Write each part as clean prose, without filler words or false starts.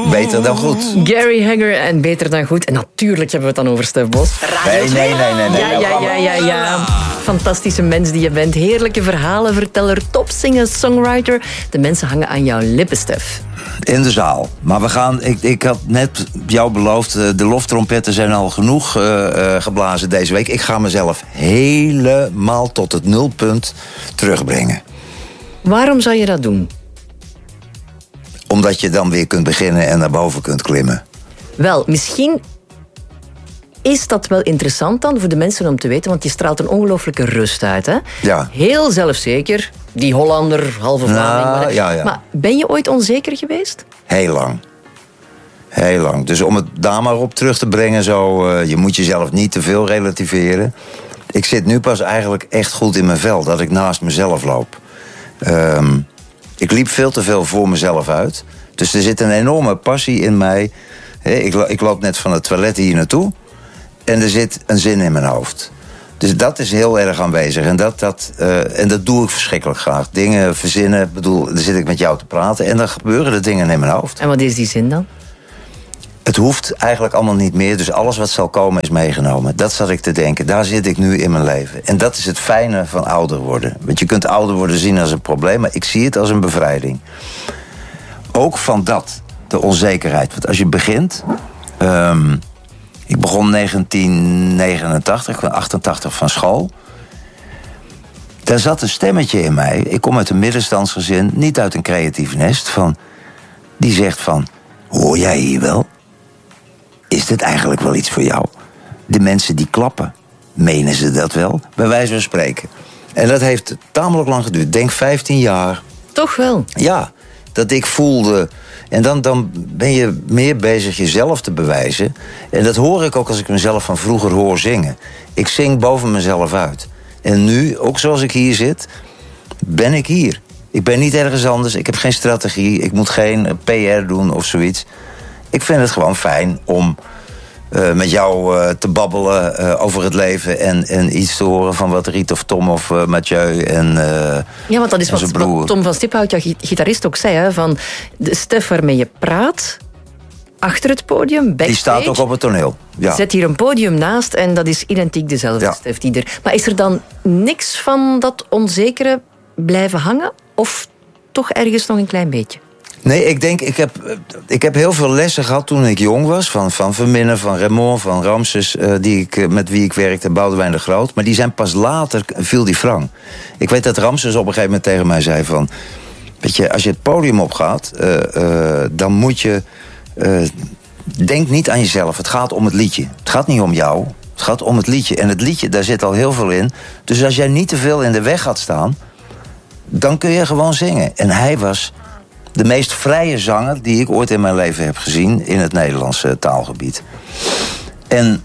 Beter dan goed. Gary Hanger en Beter dan goed. En natuurlijk hebben we het dan over Stef Bos. Nee. Ja. Fantastische mens die je bent. Heerlijke verhalenverteller, topzinger, songwriter. De mensen hangen aan jouw lippen, Stef. In de zaal. Maar we gaan... Ik had net jou beloofd... de loftrompetten zijn al genoeg geblazen deze week. Ik ga mezelf helemaal tot het nulpunt terugbrengen. Waarom zou je dat doen? Omdat je dan weer kunt beginnen en naar boven kunt klimmen. Wel, misschien is dat wel interessant dan voor de mensen om te weten, want je straalt een ongelooflijke rust uit. Hè? Ja. Heel zelfzeker. Die Hollander, halve Vlaming. Ja. Maar ben je ooit onzeker geweest? Heel lang. Heel lang. Dus om het daar maar op terug te brengen, je moet jezelf niet te veel relativeren. Ik zit nu pas eigenlijk echt goed in mijn vel, dat ik naast mezelf loop. Ik liep veel te veel voor mezelf uit. Dus er zit een enorme passie in mij. Ik loop net van het toilet hier naartoe. En er zit een zin in mijn hoofd. Dus dat is heel erg aanwezig. En dat doe ik verschrikkelijk graag. Dingen verzinnen. Ik bedoel, dan zit ik met jou te praten. En dan gebeuren er dingen in mijn hoofd. En wat is die zin dan? Het hoeft eigenlijk allemaal niet meer. Dus alles wat zal komen is meegenomen. Dat zat ik te denken. Daar zit ik nu in mijn leven. En dat is het fijne van ouder worden. Want je kunt ouder worden zien als een probleem. Maar ik zie het als een bevrijding. Ook van dat. De onzekerheid. Want als je begint... ik begon 1989. Ik ben 88 van school. Daar zat een stemmetje in mij. Ik kom uit een middenstandsgezin. Niet uit een creatief nest. Die zegt van... Hoor jij hier wel? Is dit eigenlijk wel iets voor jou? De mensen die klappen, menen ze dat wel? Bij wijze van spreken. En dat heeft tamelijk lang geduurd. Denk 15 jaar. Toch wel? Ja, dat ik voelde... En dan ben je meer bezig jezelf te bewijzen. En dat hoor ik ook als ik mezelf van vroeger hoor zingen. Ik zing boven mezelf uit. En nu, ook zoals ik hier zit, ben ik hier. Ik ben niet ergens anders, ik heb geen strategie. Ik moet geen PR doen of zoiets. Ik vind het gewoon fijn om met jou te babbelen over het leven... en iets te horen van wat Riet of Tom of Mathieu en ja, want dat is wat Tom van Stiphout, jouw gitarist, ook zei. Hè, van de Stef waarmee je praat... achter het podium, backstage... Die staat ook op het toneel. Ja. Zet hier een podium naast en dat is identiek dezelfde Stef die er... Maar is er dan niks van dat onzekere blijven hangen? Of toch ergens nog een klein beetje? Nee, ik denk, ik heb heel veel lessen gehad toen ik jong was. Van Verminnen, van Raymond, van Ramses, met wie ik werkte, Boudewijn de Groot. Maar die zijn pas later, viel die wrang. Ik weet dat Ramses op een gegeven moment tegen mij zei van... Weet je, als je het podium opgaat, dan moet je... denk niet aan jezelf, het gaat om het liedje. Het gaat niet om jou, het gaat om het liedje. En het liedje, daar zit al heel veel in. Dus als jij niet te veel in de weg gaat staan... dan kun je gewoon zingen. En hij was de meest vrije zanger die ik ooit in mijn leven heb gezien... in het Nederlandse taalgebied. En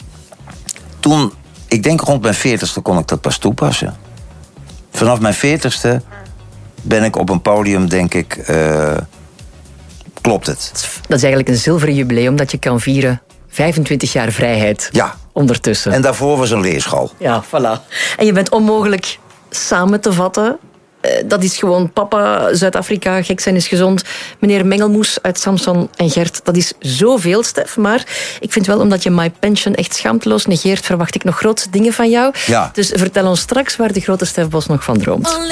toen, ik denk rond mijn 40ste kon ik dat pas toepassen. Vanaf mijn 40ste ben ik op een podium, denk ik... klopt het. Dat is eigenlijk een zilveren jubileum dat je kan vieren. 25 jaar vrijheid. Ja. Ondertussen. En daarvoor was een leerschool. Ja, voilà. En je bent onmogelijk samen te vatten. Dat is gewoon papa, Zuid-Afrika, gek zijn is gezond. Meneer Mengelmoes uit Samson en Gert. Dat is zoveel, Stef. Maar ik vind wel, omdat je My Pension echt schaamteloos negeert... verwacht ik nog grootste dingen van jou. Ja. Dus vertel ons straks waar de grote Stef Bos nog van droomt.